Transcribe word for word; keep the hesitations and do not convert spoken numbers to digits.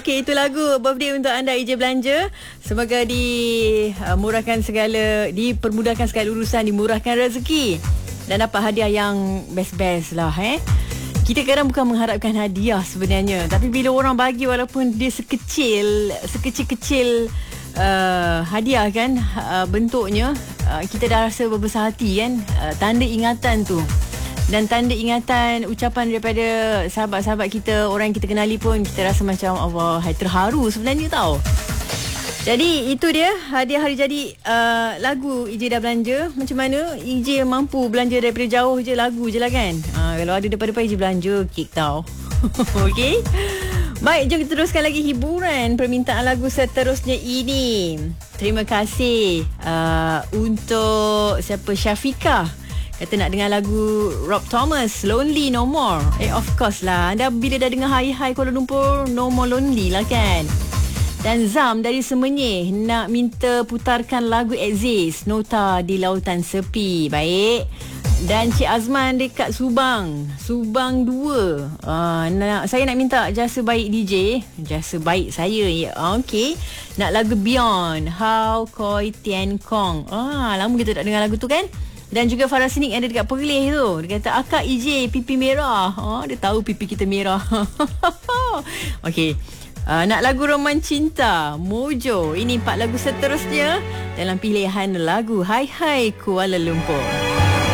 Okey, itu lagu birthday untuk anda I J Belanja. Semoga dimurahkan segala, dipermudahkan segala urusan, dimurahkan rezeki dan dapat hadiah yang best-best lah eh. Kita kadang bukan mengharapkan hadiah sebenarnya, tapi bila orang bagi walaupun dia sekecil, sekecil-kecil uh, hadiah kan, uh, bentuknya uh, kita dah rasa berbesar hati kan, uh, tanda ingatan tu. Dan tanda ingatan ucapan daripada sahabat-sahabat kita, orang yang kita kenali pun kita rasa macam Allah, hai, terharu sebenarnya tau. Jadi itu dia hadiah hari jadi uh, lagu I J dah belanja. Macam mana I J mampu belanja daripada jauh je, lagu je lah kan. uh, Kalau ada daripada I J belanja kek tau. Okey, baik, jom kita teruskan lagi hiburan permintaan lagu seterusnya ini. Terima kasih uh, untuk siapa, Syafiqah kata nak dengar lagu Rob Thomas, Lonely No More. Eh, of course lah. Anda bila dah dengar Hai Hai Kuala Lumpur, No More Lonely lah kan. Dan Zam dari Semenyih nak minta putarkan lagu Exist, Nota di Lautan Sepi. Baik. Dan Cik Azman dekat Subang, Subang dua. Uh, nak, saya nak minta jasa baik D J. Jasa baik saya. Ya, okey. Nak lagu Beyond, How Koi Tian Kong. Ah, lama kita tak dengar lagu tu kan. Dan juga Farah Sinik yang ada dekat Perlis tu. Dia kata, Akak I J pipi merah. Oh, dia tahu pipi kita merah. Okey. Uh, nak lagu Roman Cinta, Mojo. Ini empat lagu seterusnya dalam pilihan lagu Hai Hai Kuala Lumpur.